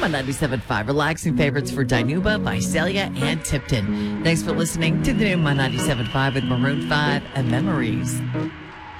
FM on 97.5. Relaxing favorites for Dinuba, Visalia, and Tipton. Thanks for listening to the new My 97.5 with Maroon 5 and Memories.